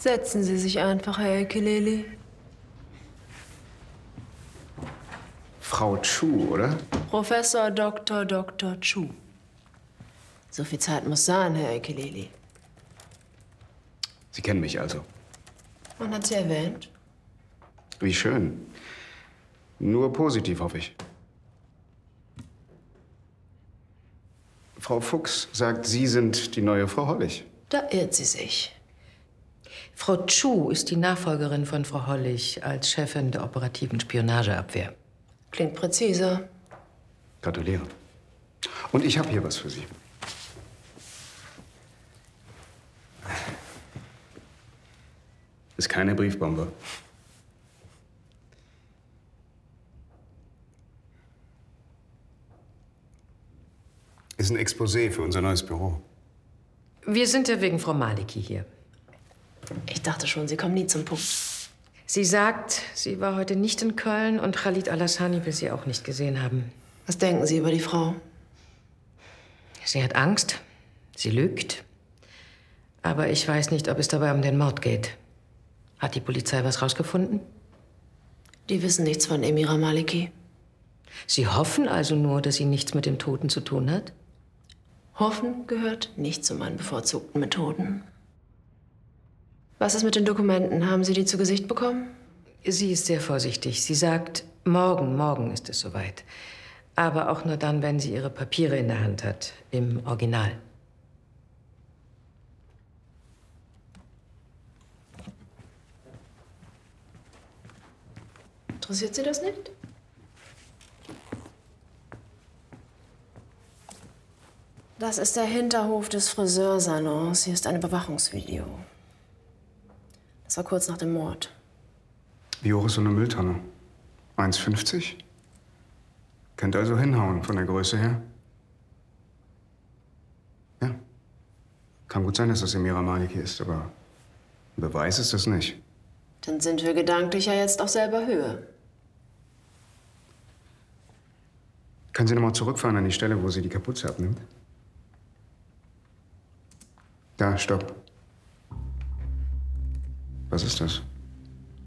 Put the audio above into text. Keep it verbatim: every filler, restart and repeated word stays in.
Setzen Sie sich einfach, Herr Ekeleli. Frau Chu, oder? Professor Doktor Doktor Chu. So viel Zeit muss sein, Herr Ekeleli. Sie kennen mich also. Man hat Sie erwähnt. Wie schön. Nur positiv, hoffe ich. Frau Fuchs sagt, Sie sind die neue Frau Hollig. Da irrt sie sich. Frau Chu ist die Nachfolgerin von Frau Hollig als Chefin der operativen Spionageabwehr. Klingt präziser. Gratuliere. Und ich habe hier was für Sie. Ist keine Briefbombe. Ist ein Exposé für unser neues Büro. Wir sind ja wegen Frau Maliki hier. Ich dachte schon, Sie kommen nie zum Punkt. Sie sagt, sie war heute nicht in Köln und Khalid Al-Hassani will sie auch nicht gesehen haben. Was denken Sie über die Frau? Sie hat Angst, sie lügt. Aber ich weiß nicht, ob es dabei um den Mord geht. Hat die Polizei was rausgefunden? Die wissen nichts von Emira Maliki. Sie hoffen also nur, dass sie nichts mit dem Toten zu tun hat? Hoffen gehört nicht zu meinen bevorzugten Methoden. Was ist mit den Dokumenten? Haben Sie die zu Gesicht bekommen? Sie ist sehr vorsichtig. Sie sagt, morgen, morgen ist es soweit. Aber auch nur dann, wenn sie ihre Papiere in der Hand hat, im Original. Interessiert Sie das nicht? Das ist der Hinterhof des Friseursalons. Hier ist ein Überwachungsvideo. Das war kurz nach dem Mord. Wie hoch ist so eine Mülltonne? eins fünfzig? Könnte also hinhauen von der Größe her. Ja. Kann gut sein, dass das Emira Maliki ist, aber ein Beweis ist das nicht. Dann sind wir gedanklich ja jetzt auf selber Höhe. Können Sie noch mal zurückfahren an die Stelle, wo sie die Kapuze abnimmt? Da, stopp. Was ist das?